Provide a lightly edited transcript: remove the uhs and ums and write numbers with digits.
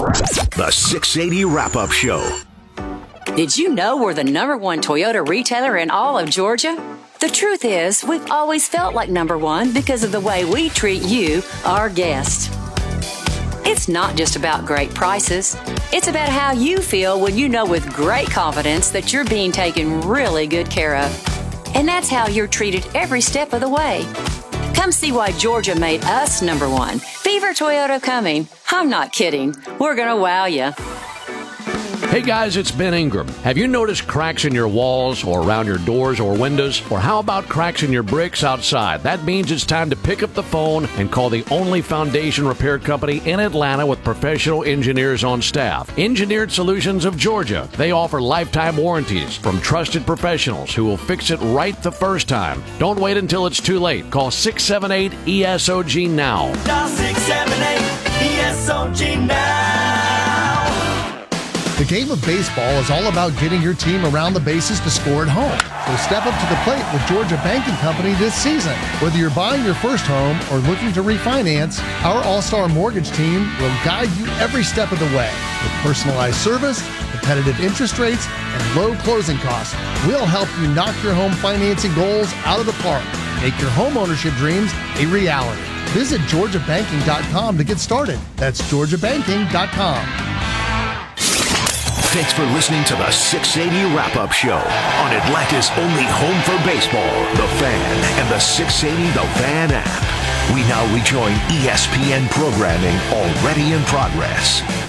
The 680 Wrap-Up Show. Did you know we're the #1 Toyota retailer in all of Georgia? The truth is, we've always felt like #1 because of the way we treat you, our guests. It's not just about great prices. It's about how you feel when you know with great confidence that you're being taken really good care of. And that's how you're treated every step of the way. Come see why Georgia made us #1. Beaver Toyota coming. I'm not kidding. We're going to wow you. Hey guys, it's Ben Ingram. Have you noticed cracks in your walls or around your doors or windows? Or how about cracks in your bricks outside? That means it's time to pick up the phone and call the only foundation repair company in Atlanta with professional engineers on staff. Engineered Solutions of Georgia. They offer lifetime warranties from trusted professionals who will fix it right the first time. Don't wait until it's too late. Call 678-ESOG now. Dial 678-ESOG now. The game of baseball is all about getting your team around the bases to score at home. So step up to the plate with Georgia Banking Company this season. Whether you're buying your first home or looking to refinance, our All-Star Mortgage team will guide you every step of the way. With personalized service, competitive interest rates, and low closing costs, we'll help you knock your home financing goals out of the park. Make your home ownership dreams a reality. Visit GeorgiaBanking.com to get started. That's GeorgiaBanking.com. Thanks for listening to the 680 Wrap-Up Show on Atlanta's only home for baseball, The Fan, and the 680 The Fan app. We now rejoin ESPN programming already in progress.